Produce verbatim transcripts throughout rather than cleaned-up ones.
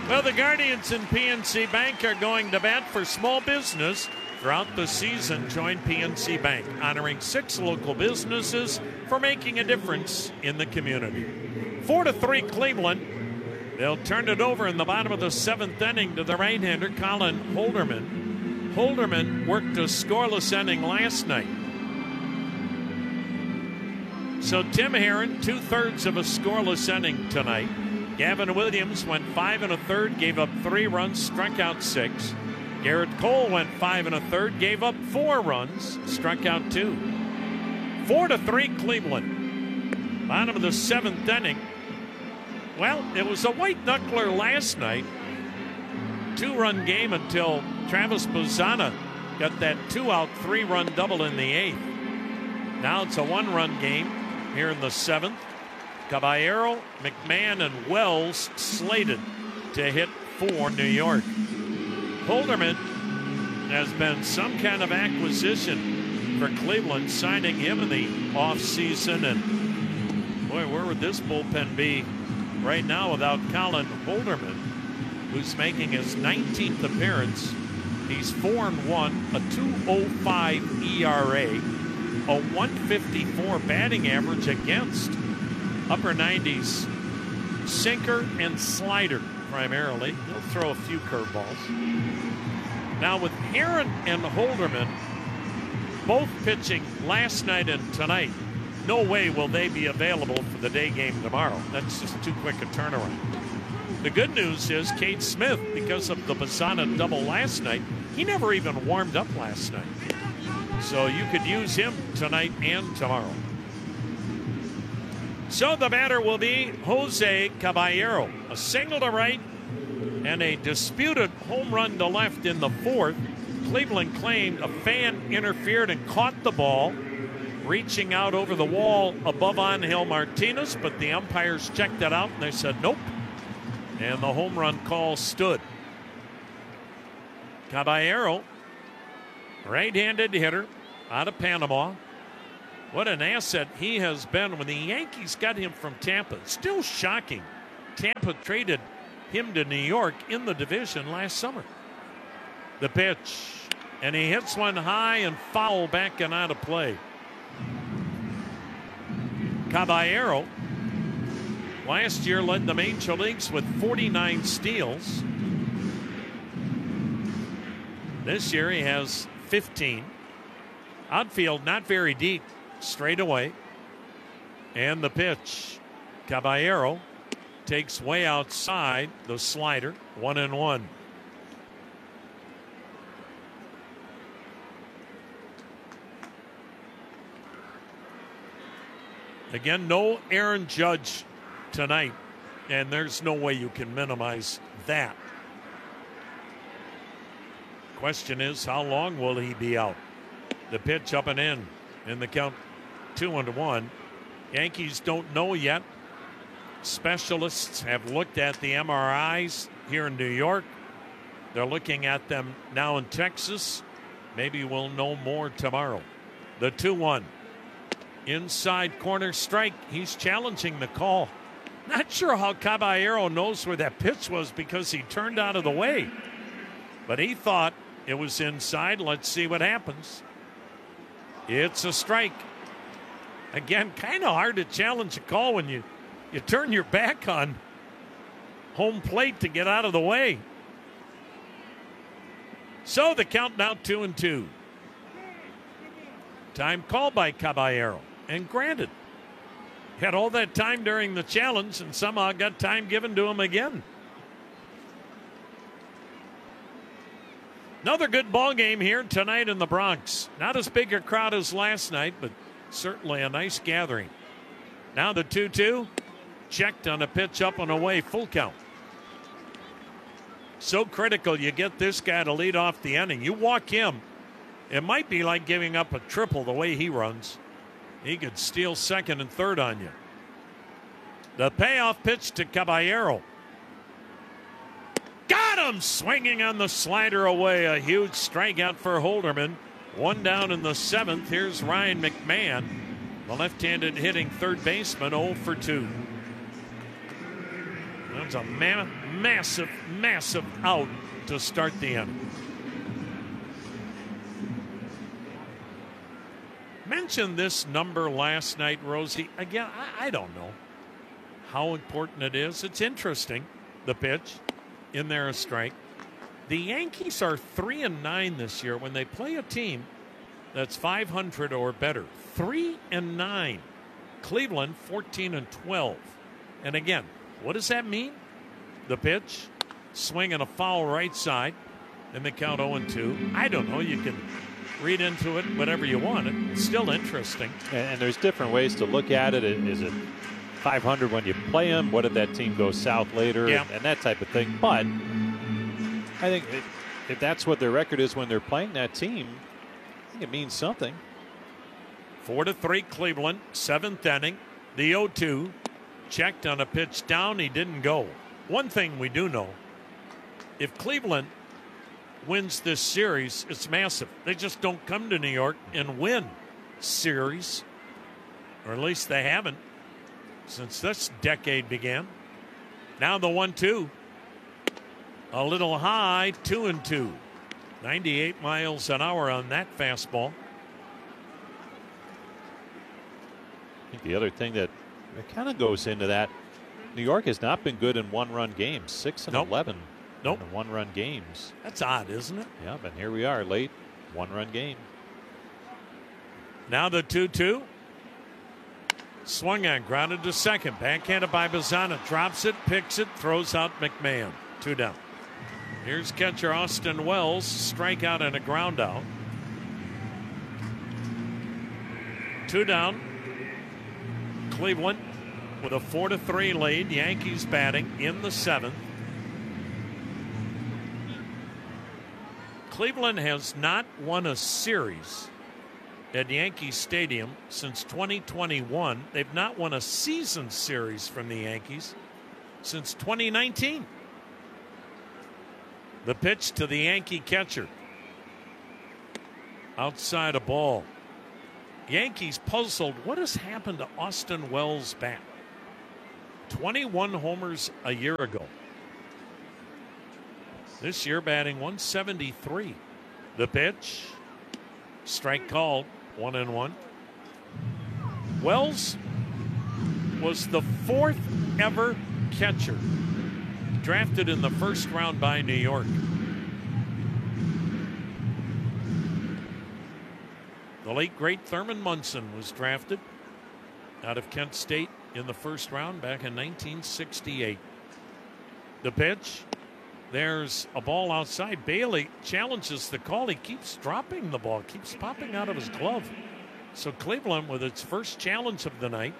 Well, the Guardians and P N C Bank are going to bat for small business throughout the season. Join P N C Bank, honoring six local businesses for making a difference in the community. Four to three Cleveland. They'll turn it over in the bottom of the seventh inning to the right-hander, Colin Holderman. Holderman worked a scoreless inning last night. So Tim Herron, two-thirds of a scoreless inning tonight. Gavin Williams went five and a third, gave up three runs, struck out six. Garrett Cole went five and a third, gave up four runs, struck out two. Four to three Cleveland. Bottom of the seventh inning. Well, it was a white knuckler last night. Two-run game until Travis Bazzana got that two-out, three-run double in the eighth. Now it's a one-run game here in the seventh. Caballero, McMahon, and Wells slated to hit for New York. Holderman has been some kind of acquisition for Cleveland, signing him in the offseason. And boy, where would this bullpen be right now without Colin Holderman, who's making his nineteenth appearance? He's four and one, a two oh five E R A, a one fifty-four batting average against. Upper nineties sinker and slider primarily. He'll throw a few curveballs. Now with Herron and Holderman both pitching last night and tonight, no way will they be available for the day game tomorrow. That's just too quick a turnaround. The good news is Cade Smith, because of the Bazzana double last night, he never even warmed up last night. So you could use him tonight and tomorrow. So the batter will be Jose Caballero. A single to right and a disputed home run to left in the fourth. Cleveland claimed a fan interfered and caught the ball, reaching out over the wall above Angel Martinez, but the umpires checked that out and they said nope. And the home run call stood. Caballero, right-handed hitter out of Panama. What an asset he has been when the Yankees got him from Tampa. Still shocking. Tampa traded him to New York in the division last summer. The pitch, and he hits one high and foul back and out of play. Caballero last year led the major leagues with forty-nine steals. This year he has fifteen. Outfield not very deep. Straight away. And the pitch. Caballero takes way outside the slider. One and one. Again, no Aaron Judge tonight. And there's no way you can minimize that. Question is, how long will he be out? The pitch up and in. In the count. Two and one. Yankees don't know yet. Specialists have looked at the M R Is here in New York. They're looking at them now in Texas. Maybe we'll know more tomorrow. The two one. Inside corner strike. He's challenging the call. Not sure how Caballero knows where that pitch was because he turned out of the way. But he thought it was inside. Let's see what happens. It's a strike. Again, kind of hard to challenge a call when you, you turn your back on home plate to get out of the way. So the count now two and two. Time called by Caballero. And granted, had all that time during the challenge and somehow got time given to him again. Another good ball game here tonight in the Bronx. Not as big a crowd as last night, but certainly a nice gathering. Now the two two. Checked on a pitch up and away. Full count. So critical you get this guy to lead off the inning. You walk him, it might be like giving up a triple the way he runs. He could steal second and third on you. The payoff pitch to Caballero. Got him swinging on the slider away. A huge strikeout for Holderman. One down in the seventh. Here's Ryan McMahon, the left-handed hitting third baseman, oh for two. Well, It's a ma- massive, massive out to start the inning. Mentioned this number last night, Rosie. Again, I, I don't know how important it is. It's interesting, the pitch, in there a strike. The Yankees are three and nine this year when they play a team that's five hundred or better. Three and nine. Cleveland fourteen and twelve. And again, what does that mean? The pitch, swing and a foul right side, and they count oh and two. I don't know. You can read into it whatever you want. It's still interesting. And, and there's different ways to look at it. Is it five hundred when you play them? What if that team goes south later? Yeah. And, and that type of thing. But I think if, if that's what their record is when they're playing that team, I think it means something. Four to three Cleveland, seventh inning. The oh two checked on a pitch down. He didn't go. One thing we do know, if Cleveland wins this series, it's massive. They just don't come to New York and win series, or at least they haven't since this decade began. Now the one two. A little high, two and two. ninety-eight miles an hour on that fastball. I think the other thing that, that kind of goes into that, New York has not been good in one-run games. Six and nope. eleven nope. in one-run games. That's odd, isn't it? Yeah, but here we are, late one-run game. Now the two two. Swung on, grounded to second. Backhanded by Bazzana. Drops it, picks it, throws out McMahon. Two down. Here's catcher Austin Wells. Strikeout and a ground out. Two down. Cleveland with a four to three lead. Yankees batting in the seventh. Cleveland has not won a series at Yankee Stadium since twenty twenty-one. They've not won a season series from the Yankees since twenty nineteen. The pitch to the Yankee catcher. Outside a ball. Yankees puzzled. What has happened to Austin Wells' bat? twenty-one homers a year ago. This year batting one seventy-three. The pitch. Strike called. One and one. Wells was the fourth ever catcher drafted in the first round by New York. The late great Thurman Munson was drafted out of Kent State in the first round back in nineteen sixty-eight. The pitch. There's a ball outside. Bailey challenges the call. He keeps dropping the ball, keeps popping out of his glove. So Cleveland with its first challenge of the night.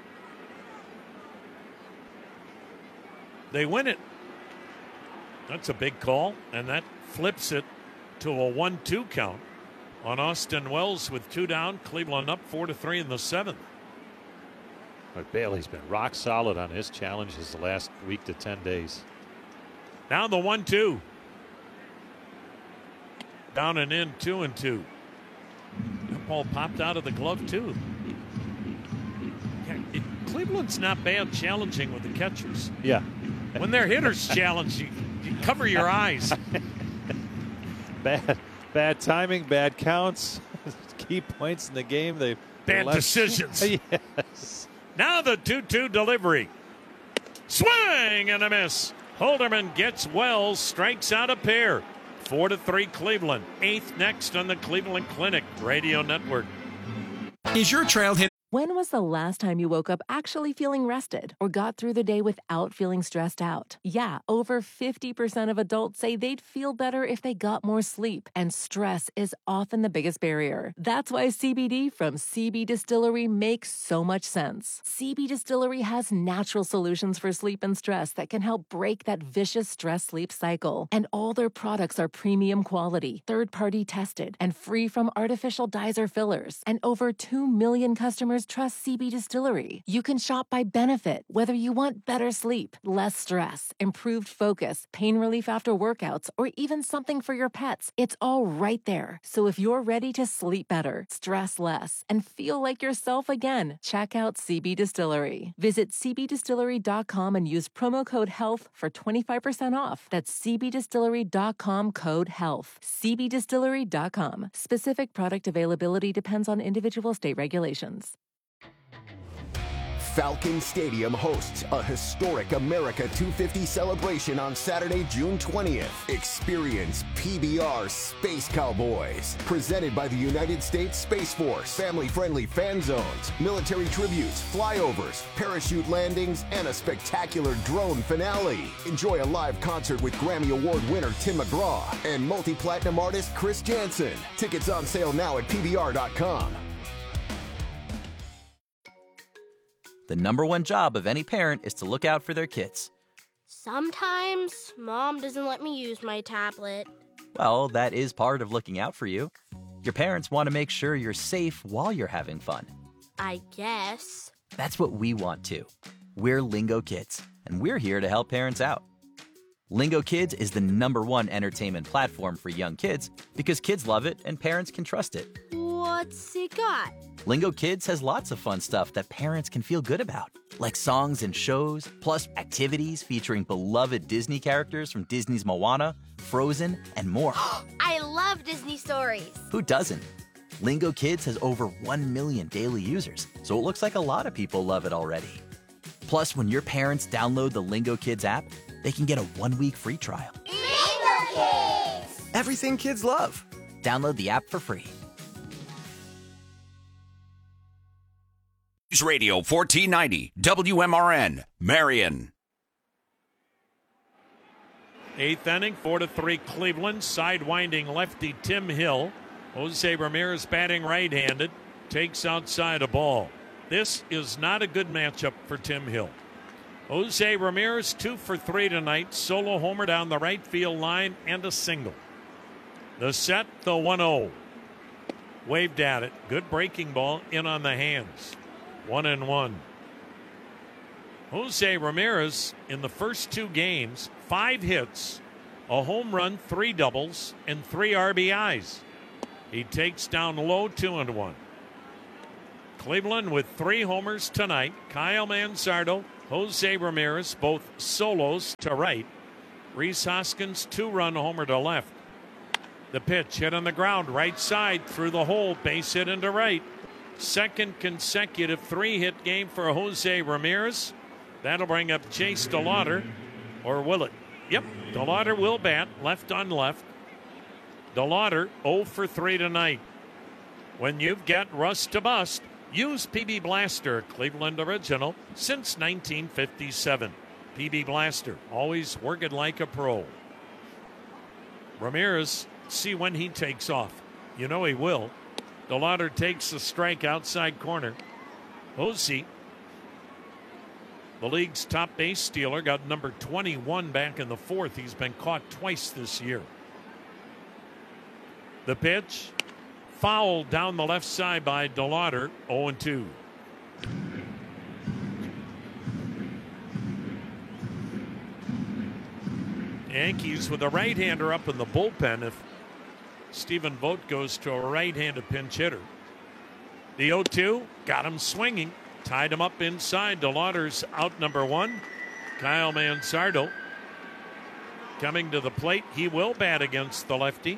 They win it. That's a big call, and that flips it to a one two count on Austin Wells with two down. Cleveland up four to three in the seventh. But Bailey's been rock solid on his challenges the last week to ten days. Now the one two. Down and in, two and two. That ball popped out of the glove, too. Yeah, it, Cleveland's not bad challenging with the catchers. Yeah. When their hitters challenge, you, you cover your eyes. Bad bad timing, bad counts, key points in the game. They Bad left. decisions. Yes. Now the two two delivery. Swing and a miss. Holderman gets Wells, strikes out a pair. Four to three Cleveland. Eighth next on the Cleveland Clinic Radio Network. Is your trail hit? When was the last time you woke up actually feeling rested or got through the day without feeling stressed out? Yeah, over fifty percent of adults say they'd feel better if they got more sleep, and stress is often the biggest barrier. That's why C B D from C B Distillery makes so much sense. C B Distillery has natural solutions for sleep and stress that can help break that vicious stress-sleep cycle. And all their products are premium quality, third-party tested, and free from artificial dyes or fillers. And over two million customers customers trust C B Distillery. You can shop by benefit, whether you want better sleep, less stress, improved focus, pain relief after workouts, or even something for your pets. It's all right there. So if you're ready to sleep better, stress less, and feel like yourself again, check out C B Distillery. Visit c b distillery dot com and use promo code HEALTH for twenty-five percent off. That's c b distillery dot com code HEALTH. c b distillery dot com. Specific product availability depends on individual state regulations. Falcon Stadium hosts a historic America two fifty celebration on Saturday, June twentieth. Experience P B R Space Cowboys, presented by the United States Space Force. Family-friendly fan zones, military tributes, flyovers, parachute landings, and a spectacular drone finale. Enjoy a live concert with Grammy Award winner Tim McGraw and multi-platinum artist Chris Jansen. Tickets on sale now at P B R dot com. The number one job of any parent is to look out for their kids. Sometimes Mom doesn't let me use my tablet. Well, that is part of looking out for you. Your parents want to make sure you're safe while you're having fun. I guess. That's what we want too. We're Lingo Kids, and we're here to help parents out. Lingo Kids is the number one entertainment platform for young kids because kids love it and parents can trust it. What's it got? Lingo Kids has lots of fun stuff that parents can feel good about, like songs and shows, plus activities featuring beloved Disney characters from Disney's Moana, Frozen, and more. I love Disney stories. Who doesn't? Lingo Kids has over one million daily users, so it looks like a lot of people love it already. Plus, when your parents download the Lingo Kids app, they can get a one-week free trial. Lingo Kids! Everything kids love. Download the app for free. News Radio fourteen ninety, W M R N, Marion. Eighth inning, four to three Cleveland. Sidewinding lefty Tim Hill. Jose Ramirez batting right-handed. Takes outside a ball. This is not a good matchup for Tim Hill. Jose Ramirez, two for three tonight. Solo homer down the right field line and a single. The set, the one oh. Waved at it. Good breaking ball in on the hands. One and one. Jose Ramirez in the first two games, five hits, a home run, three doubles, and three R B Is. He takes down low, two and one. Cleveland with three homers tonight. Kyle Manzardo, Jose Ramirez, both solos to right. Rhys Hoskins, two-run homer to left. The pitch hit on the ground, right side, through the hole, base hit into right. Second consecutive three-hit game for Jose Ramirez. That'll bring up Chase DeLauter, or will it? Yep, DeLauter will bat, left on left. DeLauter oh for three tonight. When you've got rust to bust, use P B Blaster, Cleveland original since nineteen fifty-seven. P B Blaster, always working like a pro. Ramirez, see when he takes off. You know he will. DeLauter takes the strike outside corner. Jose, the league's top base stealer, got number twenty-one back in the fourth. He's been caught twice this year. The pitch, foul down the left side by DeLauter, oh and two. Yankees with a right-hander up in the bullpen if Stephen Vogt goes to a right-handed pinch hitter. The oh two got him swinging, tied him up inside. DeLauter's out number one. Kyle Manzardo coming to the plate. He will bat against the lefty.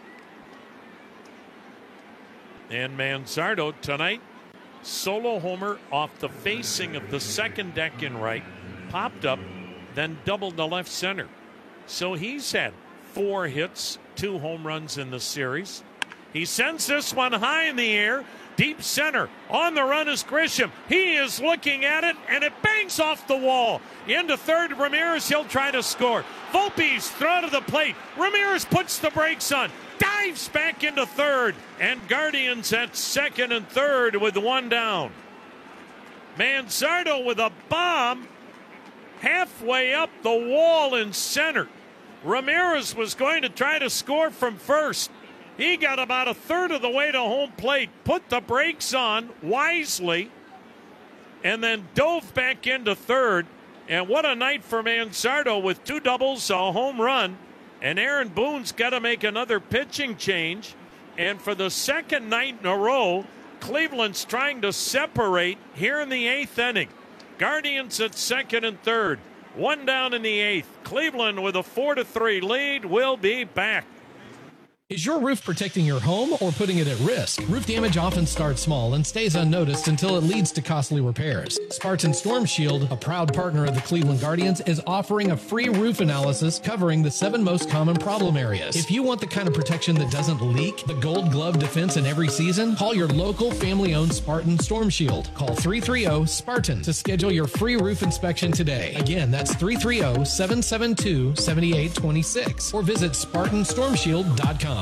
And Manzardo tonight, solo homer off the facing of the second deck in right, popped up, then doubled the left center. So he's had four hits, two home runs in the series. He sends this one high in the air, deep center. On the run is Grisham. He is looking at it, and it bangs off the wall. Into third, Ramirez, he'll try to score. Volpe's throw to the plate. Ramirez puts the brakes on, dives back into third, and Guardians at second and third with one down. Manzardo with a bomb halfway up the wall in center. Ramirez was going to try to score from first. He got about a third of the way to home plate, put the brakes on wisely, and then dove back into third. And what a night for Manzardo with two doubles, a home run. And Aaron Boone's got to make another pitching change. And for the second night in a row, Cleveland's trying to separate here in the eighth inning. Guardians at second and third. One down in the eighth. Cleveland with a four to three lead will be back. Is your roof protecting your home or putting it at risk? Roof damage often starts small and stays unnoticed until it leads to costly repairs. Spartan Storm Shield, a proud partner of the Cleveland Guardians, is offering a free roof analysis covering the seven most common problem areas. If you want the kind of protection that doesn't leak, the gold glove defense in every season, call your local family-owned Spartan Storm Shield. Call three three zero SPARTAN to schedule your free roof inspection today. Again, that's three three zero, seven seven two, seven eight two six or visit Spartan Storm Shield dot com.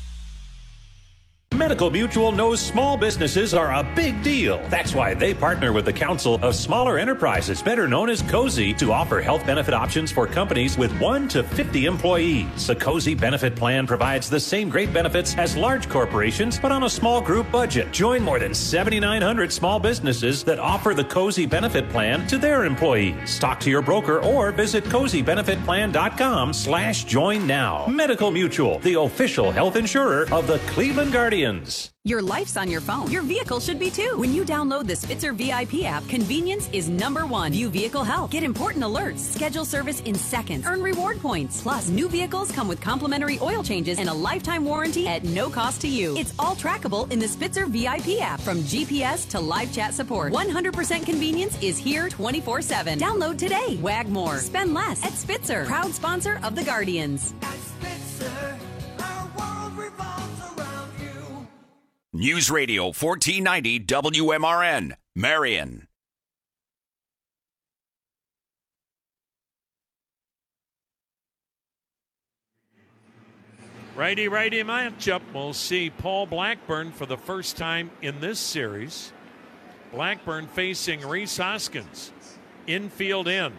Medical Mutual knows small businesses are a big deal. That's why they partner with the Council of Smaller Enterprises, better known as COSI, to offer health benefit options for companies with one to fifty employees. The COSI benefit plan provides the same great benefits as large corporations, but on a small group budget. Join more than seventy-nine hundred small businesses that offer the COSI benefit plan to their employees. Talk to your broker or visit cozy benefit plan dot com slash join now. Medical Mutual, the official health insurer of the Cleveland Guardians. Your life's on your phone. Your vehicle should be too. When you download the Spitzer V I P app, convenience is number one. View vehicle health. Get important alerts. Schedule service in seconds. Earn reward points. Plus, new vehicles come with complimentary oil changes and a lifetime warranty at no cost to you. It's all trackable in the Spitzer V I P app. From G P S to live chat support, one hundred percent convenience is here twenty-four seven. Download today. Wag more. Spend less at Spitzer. Proud sponsor of the Guardians. At Spitzer, our world revolves around you. News Radio fourteen ninety W M R N, Marion. Righty-righty matchup. We'll see Paul Blackburn for the first time in this series. Blackburn facing Rhys Hoskins. Infield in.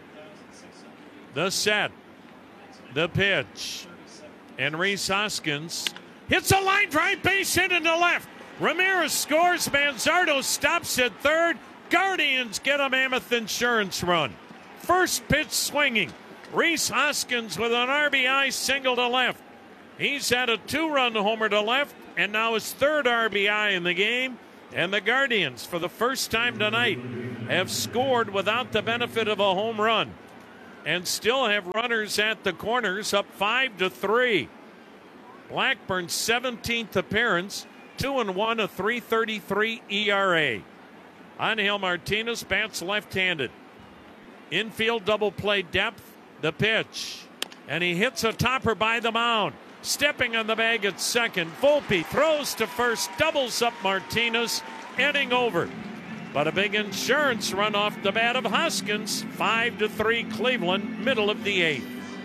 The set. The pitch. And Rhys Hoskins hits a line drive, base hit into left. Ramirez scores. Manzardo stops at third. Guardians get a Mammoth Insurance run. First pitch swinging. Rhys Hoskins with an R B I single to left. He's had a two-run homer to left, and now his third R B I in the game. And the Guardians, for the first time tonight, have scored without the benefit of a home run, and still have runners at the corners, up five to three. Blackburn's seventeenth appearance, two and one, a three thirty-three E R A. Angel Martinez bats left-handed. Infield double play depth. The pitch, and he hits a topper by the mound. Stepping on the bag at second, Volpe throws to first, doubles up Martinez, inning over. But a big insurance run off the bat of Hoskins. Five to three Cleveland, middle of the eighth.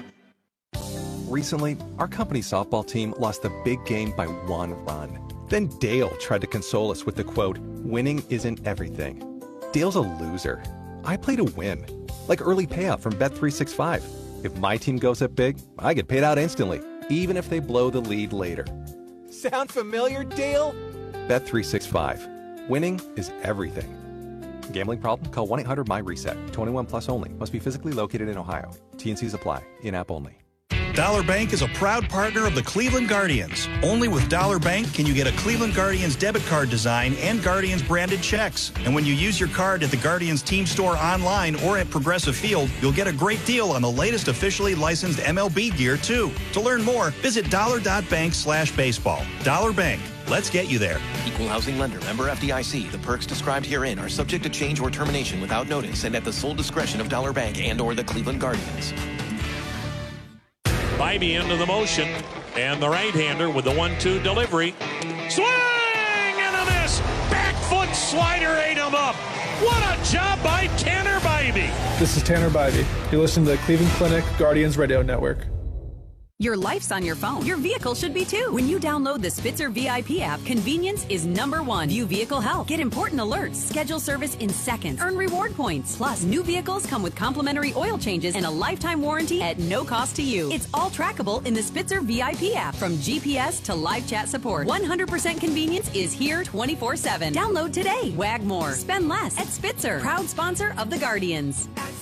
Recently, our company softball team lost the big game by one run. Then Dale tried to console us with the quote, "Winning isn't everything." Dale's a loser. I play to win. Like early payout from Bet three sixty-five. If my team goes up big, I get paid out instantly, even if they blow the lead later. Sound familiar, Dale? Bet three sixty-five. Winning is everything. Gambling problem? Call one eight hundred my reset. twenty-one plus only. Must be physically located in Ohio. T N Cs apply. In-app only. Dollar Bank is a proud partner of the Cleveland Guardians. Only with Dollar Bank can you get a Cleveland Guardians debit card design and Guardians branded checks. And when you use your card at the Guardians team store online or at Progressive Field, you'll get a great deal on the latest officially licensed M L B gear, too. To learn more, visit dollar.bank slash baseball. Dollar Bank. Let's get you there. Equal housing lender. Member F D I C. The perks described herein are subject to change or termination without notice and at the sole discretion of Dollar Bank and or the Cleveland Guardians. Bybee into the motion, and the right-hander with the one two delivery. Swing and a miss. Back foot slider ate him up. What a job by Tanner Bybee. This is Tanner Bybee. You listen to the Cleveland Clinic Guardians Radio Network. Your life's on your phone. Your vehicle should be too. When you download the Spitzer V I P app, convenience is number one. View vehicle health. Get important alerts. Schedule service in seconds. Earn reward points. Plus, new vehicles come with complimentary oil changes and a lifetime warranty at no cost to you. It's all trackable in the Spitzer V I P app. From G P S to live chat support, one hundred percent convenience is here twenty-four seven. Download today. Wag more. Spend less at Spitzer. Proud sponsor of the Guardians.